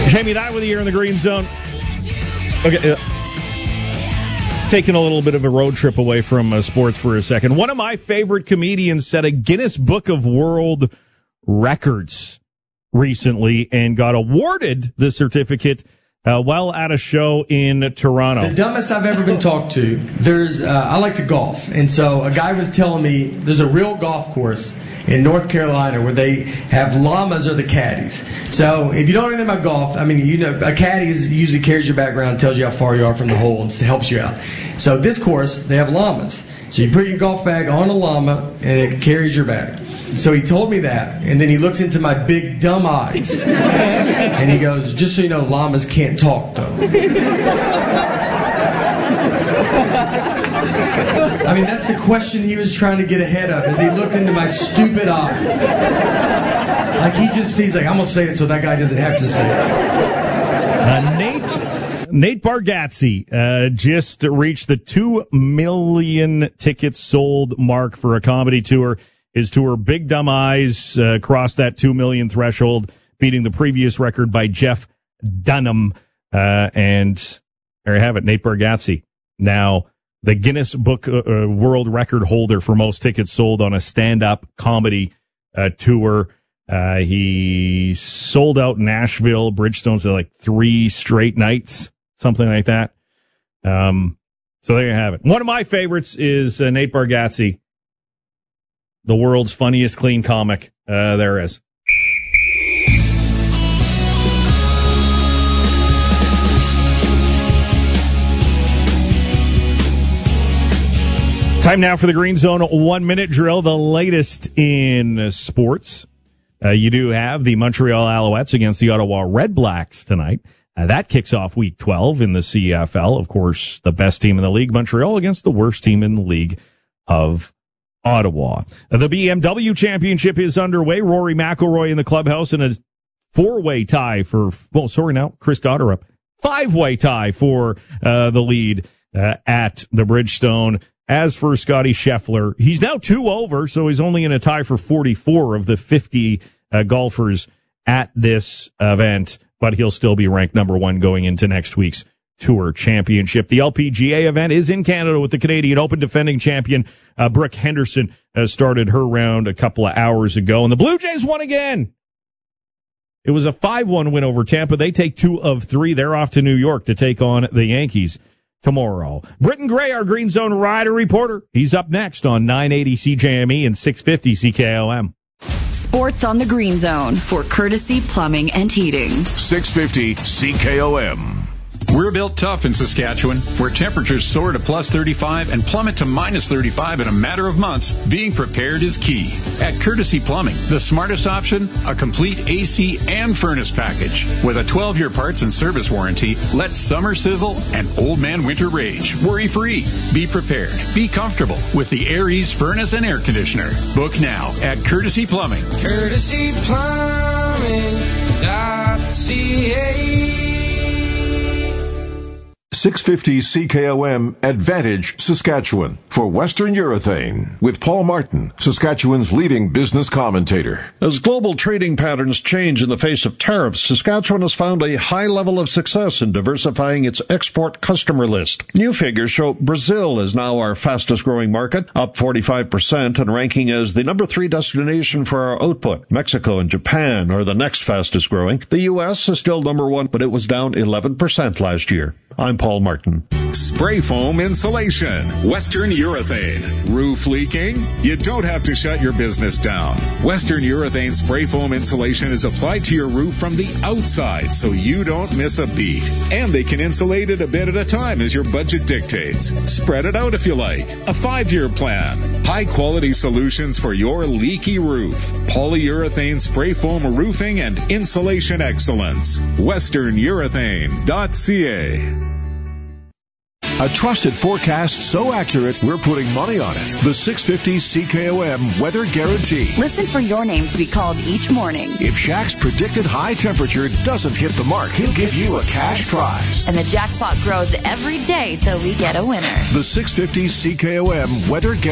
Jamie and I with you here in the Green Zone. Okay, taking a little bit of a road trip away from sports for a second. One of my favorite comedians set a Guinness Book of World Records recently and got awarded the certificate while at a show in Toronto. The dumbest I've ever been talked to. I like to golf, and so a guy was telling me there's a real golf course in North Carolina where they have llamas or the caddies. So if you don't know anything about golf, I mean, you know, a caddy usually carries your back around, tells you how far you are from the hole, and helps you out. So this course, they have llamas. So you put your golf bag on a llama, and it carries your bag. So he told me that, and then he looks into my big dumb eyes, and he goes, just so you know, llamas can't talk, though. I mean, that's the question he was trying to get ahead of, as he looked into my stupid eyes. Like, he's like, I'm going to say it so that guy doesn't have to say it. Nate Bargatze just reached the 2 million tickets sold mark for a comedy tour. His tour, Big Dumb Eyes, crossed that 2 million threshold, beating the previous record by Jeff Dunham. And there you have it, Nate Bargatze. Now, the Guinness Book World Record holder for most tickets sold on a stand-up comedy tour. He sold out Nashville, Bridgestone's like 3 straight nights, something like that. So there you have it. One of my favorites is Nate Bargatze, the world's funniest clean comic there is. Time now for the Green Zone 1-minute drill, the latest in sports. You do have the Montreal Alouettes against the Ottawa Redblacks tonight. That kicks off Week 12 in the CFL. Of course, the best team in the league, Montreal, against the worst team in the league of Ottawa. The BMW Championship is underway. Rory McIlroy in the clubhouse in a 4-way tie for, Chris Gotterup. 5-way tie for the lead at the Bridgestone. As for Scotty Scheffler, he's now 2 over, so he's only in a tie for 44 of the 50 golfers at this event, but he'll still be ranked number 1 going into next week's Tour Championship. The LPGA event is in Canada with the Canadian Open defending champion Brooke Henderson started her round a couple of hours ago, and the Blue Jays won again. It was a 5-1 win over Tampa. They take 2 of 3. They're off to New York to take on the Yankees tomorrow. Britton Gray, our Green Zone rider reporter. He's up next on 980 CJME and 650 CKOM. Sports on the Green Zone for Courtesy Plumbing and Heating. 650 CKOM. We're built tough in Saskatchewan, where temperatures soar to plus 35 and plummet to minus 35 in a matter of months. Being prepared is key. At Courtesy Plumbing, the smartest option, a complete AC and furnace package. With a 12-year parts and service warranty, let summer sizzle and old man winter rage. Worry-free. Be prepared. Be comfortable with the AirEase furnace and air conditioner. Book now at Courtesy Plumbing. CurtesyPlumbing.ca 650 CKOM Advantage Saskatchewan for Western Urethane with Paul Martin, Saskatchewan's leading business commentator. As global trading patterns change in the face of tariffs, Saskatchewan has found a high level of success in diversifying its export customer list. New figures show Brazil is now our fastest growing market, up 45% and ranking as the number 3 destination for our output. Mexico and Japan are the next fastest growing. The U.S. is still number 1, but it was down 11% last year. I'm Paul Martin. Spray foam insulation. Western Urethane. Roof leaking? You don't have to shut your business down. Western Urethane spray foam insulation is applied to your roof from the outside so you don't miss a beat. And they can insulate it a bit at a time as your budget dictates. Spread it out if you like. A 5-year plan. High quality solutions for your leaky roof. Polyurethane spray foam roofing and insulation excellence. WesternUrethane.ca. A trusted forecast so accurate, we're putting money on it. The 650 CKOM Weather Guarantee. Listen for your name to be called each morning. If Shaq's predicted high temperature doesn't hit the mark, he'll give you a cash prize. And the jackpot grows every day till we get a winner. The 650 CKOM Weather Guarantee.